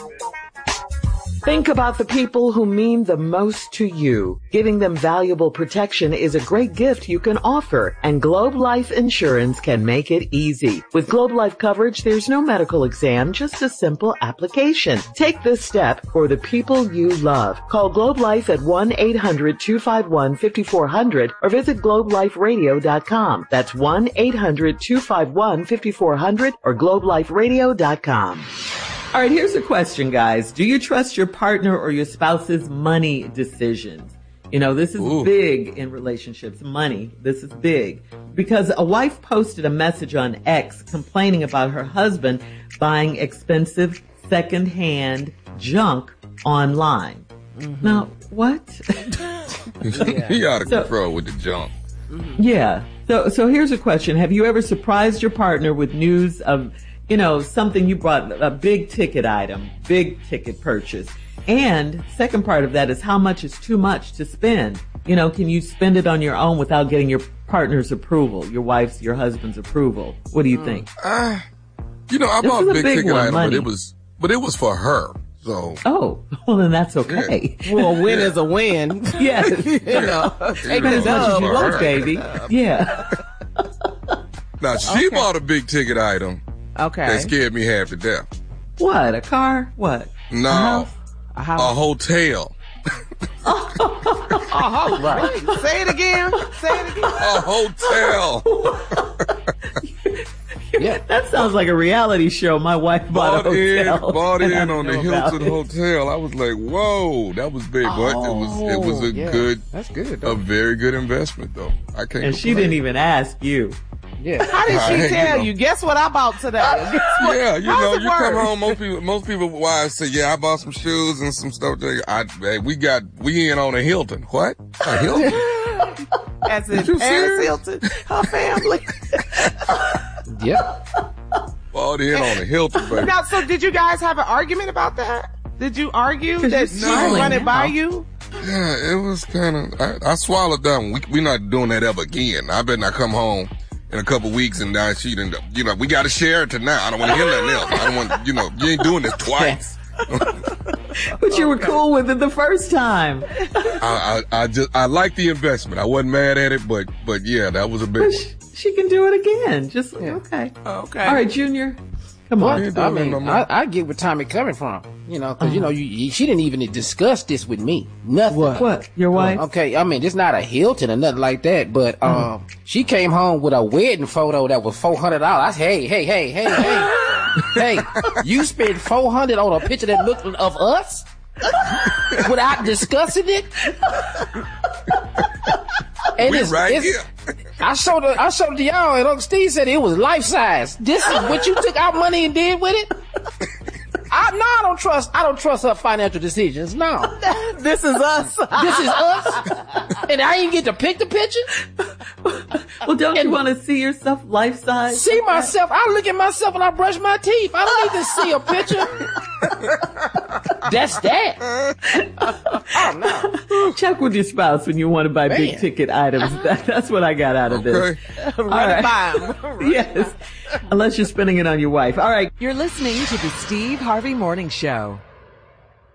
Think about the people who mean the most to you. Giving them valuable protection is a great gift you can offer, and Globe Life Insurance can make it easy. With Globe Life coverage, there's no medical exam, just a simple application. Take this step for the people you love. Call Globe Life at 1-800-251-5400 or visit globeliferadio.com. That's 1-800-251-5400 or globeliferadio.com. All right, here's a question, guys. Do you trust your partner or your spouse's money decisions? You know, this is big in relationships. Money, this is big. Because a wife posted a message on X complaining about her husband buying expensive secondhand junk online. Mm-hmm. Now, what? He out of control with the junk. Mm-hmm. Yeah. So here's a question. Have you ever surprised your partner with news of, you know, something you bought, a big ticket item, big ticket purchase? And second part of that is how much is too much to spend? You know, can you spend it on your own without getting your partner's approval, your wife's, your husband's approval? What do you think? You know, I bought a big ticket item, money. but it was for her. So. Oh, well then that's okay. Yeah. Well, a win is a win. Yes. You know, take as much as you want, baby. Yeah. Now, she bought a big ticket item. Okay. That scared me half to death. What? A car? What? No. A house? A hotel. Right. Say it again. A hotel. Yeah. That sounds like a reality show. My wife bought a hotel. Bought in on the Hilton Hotel. I was like, whoa, that was big. But it was a good. That's good. A very good investment, though. I can't. And she didn't even ask you. Yeah. How did she tell you? Guess what I bought today? Yeah, you know, you come home. Most people wives say, "Yeah, I bought some shoes and some stuff." We in on a Hilton. What? A Hilton? As in Paris Hilton, her family. Yeah. Bought in on a Hilton, baby. Now, so did you guys have an argument about that? Did you argue that she was running by you? Yeah, it was kind of. I swallowed that one. We're not doing that ever again. I better not come home in a couple weeks and now she didn't. You know, we got to share it tonight. I don't want to hear nothing else. I don't want. You know, you ain't doing this twice. But you were cool with it the first time. I like the investment. I wasn't mad at it, but yeah, that was a big one. She can do it again. Just okay. Okay. All right, Junior. Come on. I mean, I get where Tommy coming from. You know, because, you know, she didn't even discuss this with me. Nothing. What? Your wife? Okay, I mean, it's not a Hilton or nothing like that, but she came home with a wedding photo that was $400. I said, hey, you spent $400 on a picture that looked of us without discussing it? And we right here. I showed it to y'all, and Uncle Steve said it was life size. This is what you took our money and did with it? I don't trust her financial decisions. No. This is us. This is us. And I didn't get to pick the picture. Well, don't you want to see yourself life size? See myself. I look at myself and I brush my teeth. I don't need to see a picture. That's that. Oh, no. Check with your spouse when you want to buy big ticket items. That's what I got out of this. All right. Buy them. Yes. Unless you're spending it on your wife. All right. You're listening to the Steve Harvey Morning Show.